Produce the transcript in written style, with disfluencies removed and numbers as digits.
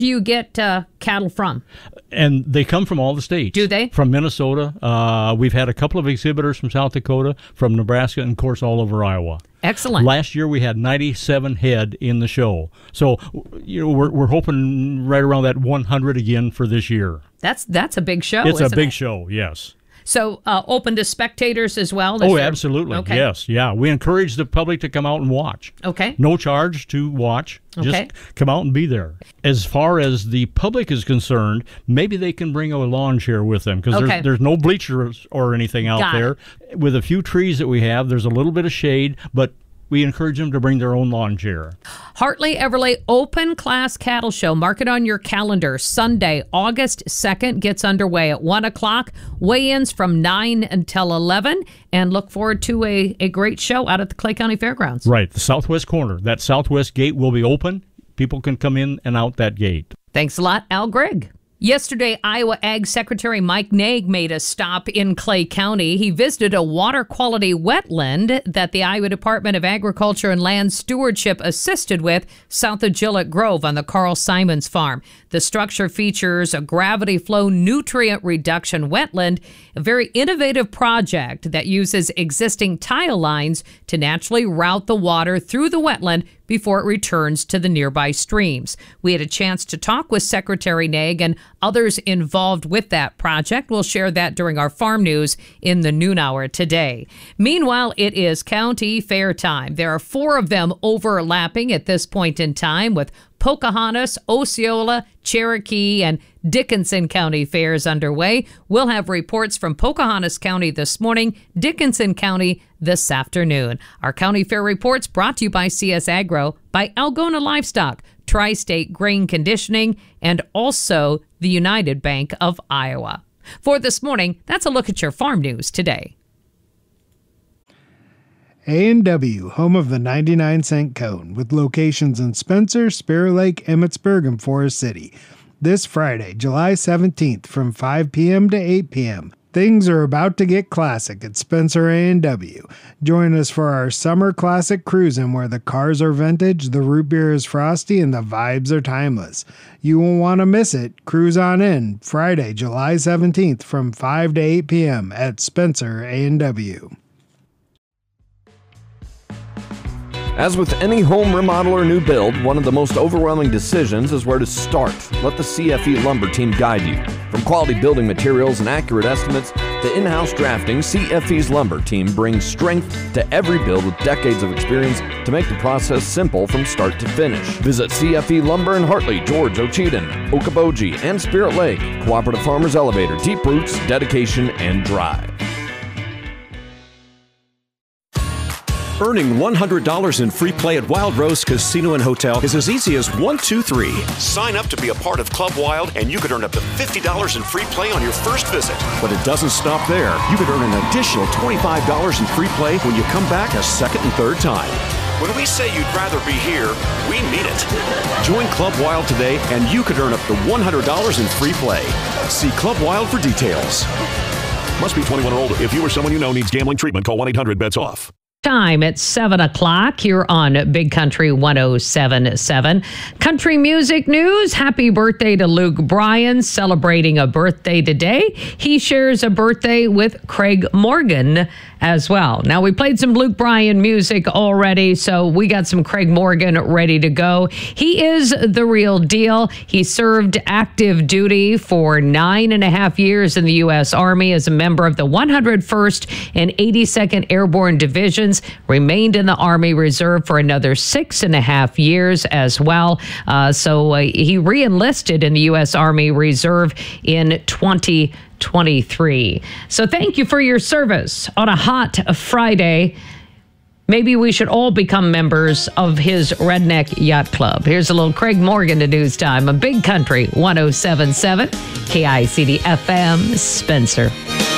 do you get cattle from? And they come from all the states. Do they? From Minnesota. We've had a couple of exhibitors from South Dakota, from Nebraska, and, of course, all over Iowa. Excellent. Last year we had 97 head in the show. So we're hoping right around that 100 again for this year. That's a big show, It's a isn't big it? show, yes. So open to spectators as well? Oh, absolutely. Okay. Yes, yeah. We encourage the public to come out and watch. Okay. No charge to watch. Okay. Just come out and be there. As far as the public is concerned, maybe they can bring a lawn chair with them because there's no bleachers or anything out there. With a few trees that we have, there's a little bit of shade, but we encourage them to bring their own lawn chair. Hartley Everly Open Class Cattle Show. Mark it on your calendar. Sunday, August 2nd gets underway at 1 o'clock. Weigh-ins from 9 until 11. And look forward to a great show out at the Clay County Fairgrounds. Right, the southwest corner. That southwest gate will be open. People can come in and out that gate. Thanks a lot, Al Grigg. Yesterday, Iowa Ag Secretary Mike Naig made a stop in Clay County. He visited a water quality wetland that the Iowa Department of Agriculture and Land Stewardship assisted with south of Gillette Grove on the Carl Simons farm. The structure features a gravity flow nutrient reduction wetland, a very innovative project that uses existing tile lines to naturally route the water through the wetland before it returns to the nearby streams. We had a chance to talk with Secretary Naig and others involved with that project. We'll share that during our farm news in the noon hour today. Meanwhile, it is county fair time. There are 4 of them overlapping at this point in time with Pocahontas, Osceola, Cherokee, and Dickinson County fairs underway. We'll have reports from Pocahontas County this morning, Dickinson County this afternoon. Our county fair reports brought to you by CS Agro, by Algona Livestock, Tri-State Grain Conditioning, and also the United Bank of Iowa. For this morning, that's a look at your farm news today. A&W, home of the 99-cent cone, with locations in Spencer, Spirit Lake, Emmitsburg, and Forest City. This Friday, July 17th from 5 p.m. to 8 p.m. Things are about to get classic at Spencer A&W. Join us for our Summer Classic Cruising, where the cars are vintage, the root beer is frosty, and the vibes are timeless. You won't want to miss it. Cruise on in Friday, July 17th from 5 to 8 p.m. at Spencer A&W. As with any home remodel or new build, one of the most overwhelming decisions is where to start. Let the CFE Lumber team guide you. From quality building materials and accurate estimates to in-house drafting, CFE's Lumber team brings strength to every build with decades of experience to make the process simple from start to finish. Visit CFE Lumber in Hartley, George, Ocheyedan, Okoboji, and Spirit Lake. Cooperative Farmers Elevator, deep roots, dedication, and drive. Earning $100 in free play at Wild Rose Casino and Hotel is as easy as 1, 2, 3. Sign up to be a part of Club Wild and you could earn up to $50 in free play on your first visit. But it doesn't stop there. You could earn an additional $25 in free play when you come back a second and third time. When we say you'd rather be here, we mean it. Join Club Wild today and you could earn up to $100 in free play. See Club Wild for details. Must be 21 or older. If you or someone you know needs gambling treatment, call 1-800-BETS-OFF. Time at 7 o'clock here on Big Country 107.7. Country music news. Happy birthday to Luke Bryan, celebrating a birthday today. He shares a birthday with Craig Morgan as well. Now, we played some Luke Bryan music already, so we got some Craig Morgan ready to go. He is the real deal. He served active duty for 9.5 years in the U.S. Army as a member of the 101st and 82nd Airborne Divisions, remained in the Army Reserve for another 6.5 years as well. So he re-enlisted in the U.S. Army Reserve in 2023. So thank you for your service on a hot Friday. Maybe we should all become members of his Redneck Yacht Club. Here's a little Craig Morgan to news time on Big Country 107.7 KICD FM, Spencer.